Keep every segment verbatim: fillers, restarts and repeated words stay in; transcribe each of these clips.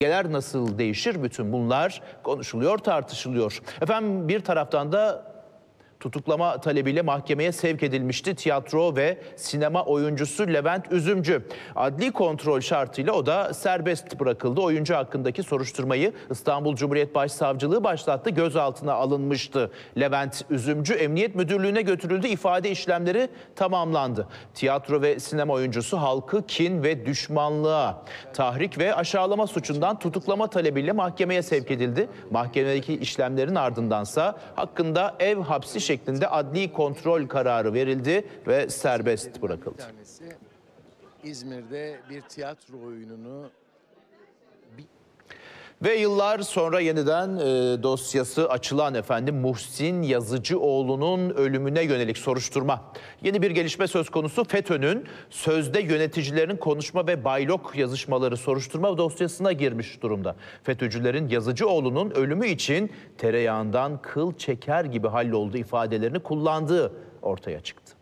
Dengeler nasıl değişir? Bütün bunlar konuşuluyor, tartışılıyor. Efendim bir taraftan da tutuklama talebiyle mahkemeye sevk edilmişti tiyatro ve sinema oyuncusu Levent Üzümcü. Adli kontrol şartıyla o da serbest bırakıldı. Oyuncu hakkındaki soruşturmayı İstanbul Cumhuriyet Başsavcılığı başlattı. Gözaltına alınmıştı Levent Üzümcü. Emniyet Müdürlüğü'ne götürüldü. İfade işlemleri tamamlandı. Tiyatro ve sinema oyuncusu halkı kin ve düşmanlığa, tahrik ve aşağılama suçundan tutuklama talebiyle mahkemeye sevk edildi. Mahkemedeki işlemlerin ardındansa hakkında ev hapsi şeklinde adli kontrol kararı verildi ve serbest bırakıldı. İzmir'de bir tiyatro oyununu ve yıllar sonra yeniden e, dosyası açılan efendim Muhsin Yazıcıoğlu'nun ölümüne yönelik soruşturma. Yeni bir gelişme söz konusu. FETÖ'nün sözde yöneticilerin konuşma ve baylok yazışmaları soruşturma dosyasına girmiş durumda. FETÖ'cülerin Yazıcıoğlu'nun ölümü için tereyağından kıl çeker gibi halloldu ifadelerini kullandığı ortaya çıktı.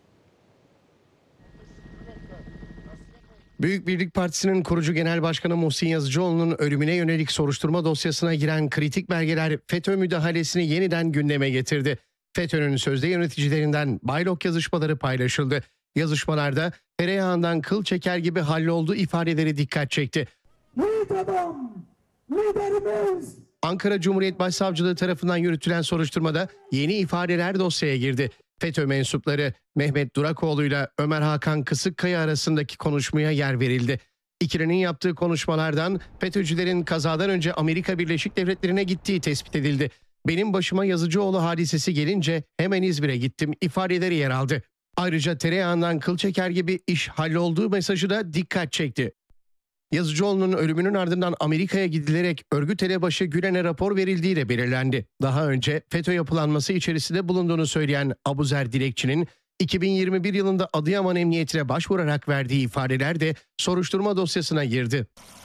Büyük Birlik Partisi'nin kurucu genel başkanı Muhsin Yazıcıoğlu'nun ölümüne yönelik soruşturma dosyasına giren kritik belgeler FETÖ müdahalesini yeniden gündeme getirdi. FETÖ'nün sözde yöneticilerinden baylok yazışmaları paylaşıldı. Yazışmalarda tereyağından kıl çeker gibi halloldu ifadeleri dikkat çekti. Yiğit adam, liderimiz. Ankara Cumhuriyet Başsavcılığı tarafından yürütülen soruşturmada yeni ifadeler dosyaya girdi. FETÖ mensupları Mehmet Durakoğlu ile Ömer Hakan Kısıkkaya arasındaki konuşmaya yer verildi. İkilinin yaptığı konuşmalardan FETÖ'cülerin kazadan önce Amerika Birleşik Devletleri'ne gittiği tespit edildi. Benim başıma Yazıcıoğlu hadisesi gelince hemen İzmir'e gittim ifadeleri yer aldı. Ayrıca tereyağından kıl çeker gibi iş hallolduğu mesajı da dikkat çekti. Yazıcıoğlu'nun ölümünün ardından Amerika'ya gidilerek örgüt elebaşı Gülen'e rapor verildiği de belirlendi. Daha önce FETÖ yapılanması içerisinde bulunduğunu söyleyen Abuzer Dilekçi'nin iki bin yirmi bir yılında Adıyaman Emniyetine başvurarak verdiği ifadeler de soruşturma dosyasına girdi.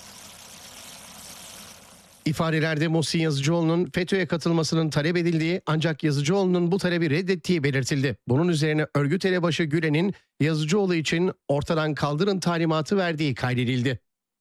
İfadelerde Muhsin Yazıcıoğlu'nun FETÖ'ye katılmasının talep edildiği ancak Yazıcıoğlu'nun bu talebi reddettiği belirtildi. Bunun üzerine örgüt elebaşı Gülen'in Yazıcıoğlu için ortadan kaldırın talimatı verdiği kaydedildi.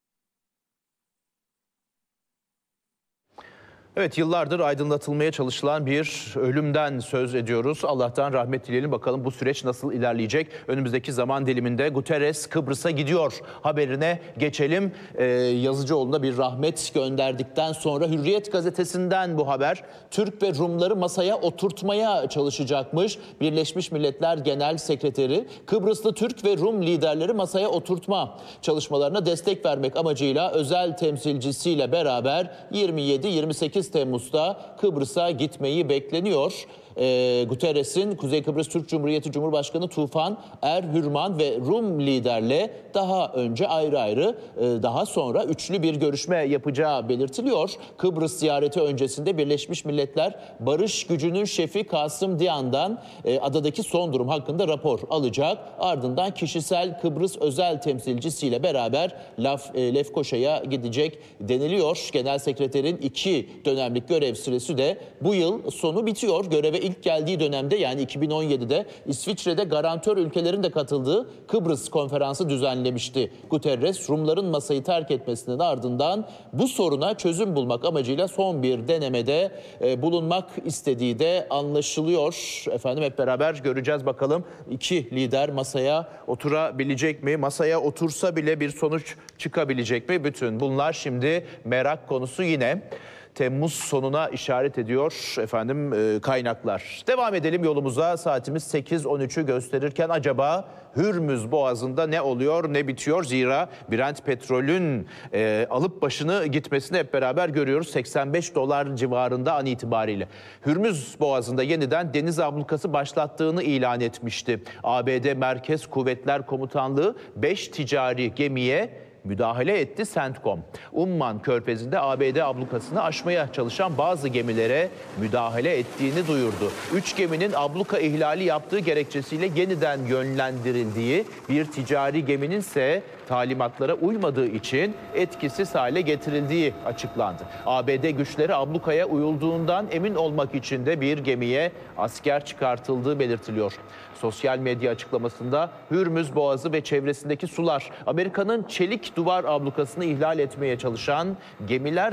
Evet, yıllardır aydınlatılmaya çalışılan bir ölümden söz ediyoruz. Allah'tan rahmet dileyelim, bakalım bu süreç nasıl ilerleyecek? Önümüzdeki zaman diliminde Guterres Kıbrıs'a gidiyor haberine geçelim. Ee, Yazıcıoğlu'na bir rahmet gönderdikten sonra Hürriyet gazetesinden bu haber. Türk ve Rumları masaya oturtmaya çalışacakmış. Birleşmiş Milletler Genel Sekreteri Kıbrıslı Türk ve Rum liderleri masaya oturtma çalışmalarına destek vermek amacıyla özel temsilcisiyle beraber yirmi yedi yirmi sekiz Temmuz'da Kıbrıs'a gitmeyi bekleniyor. E, Guterres'in Kuzey Kıbrıs Türk Cumhuriyeti Cumhurbaşkanı Tufan Erhürman ve Rum liderle daha önce ayrı ayrı e, daha sonra üçlü bir görüşme yapacağı belirtiliyor. Kıbrıs ziyareti öncesinde Birleşmiş Milletler Barış Gücü'nün şefi Kasım Diyan'dan e, adadaki son durum hakkında rapor alacak. Ardından kişisel Kıbrıs özel temsilcisiyle beraber Laf, e, Lefkoşa'ya gidecek deniliyor. Genel Sekreterin iki dönemlik görev süresi de bu yıl sonu bitiyor. Göreve ilk geldiği dönemde yani iki bin on yedide İsviçre'de garantör ülkelerin de katıldığı Kıbrıs konferansı düzenlemişti. Guterres, Rumların masayı terk etmesinin ardından bu soruna çözüm bulmak amacıyla son bir denemede e, bulunmak istediği de anlaşılıyor. Efendim hep beraber göreceğiz bakalım iki lider masaya oturabilecek mi? Masaya otursa bile bir sonuç çıkabilecek mi? Bütün bunlar şimdi merak konusu yine. Temmuz sonuna işaret ediyor efendim e, kaynaklar. Devam edelim yolumuza. Saatimiz sekiz on üçü gösterirken acaba Hürmüz Boğazı'nda ne oluyor, ne bitiyor? Zira Brent petrolün e, alıp başını gitmesini hep beraber görüyoruz. seksen beş dolar civarında an itibariyle. Hürmüz Boğazı'nda yeniden deniz ablukası başlattığını ilan etmişti. A B D Merkez Kuvvetler Komutanlığı beş ticari gemiye müdahale etti CENTCOM. Umman Körfezi'nde A B D ablukasını aşmaya çalışan bazı gemilere müdahale ettiğini duyurdu. Üç geminin abluka ihlali yaptığı gerekçesiyle yeniden yönlendirildiği, bir ticari geminin ise talimatlara uymadığı için etkisiz hale getirildiği açıklandı. A B D güçleri ablukaya uyulduğundan emin olmak için de bir gemiye asker çıkartıldığı belirtiliyor. Sosyal medya açıklamasında Hürmüz Boğazı ve çevresindeki sular Amerika'nın çelik duvar ablukasını ihlal etmeye çalışan gemiler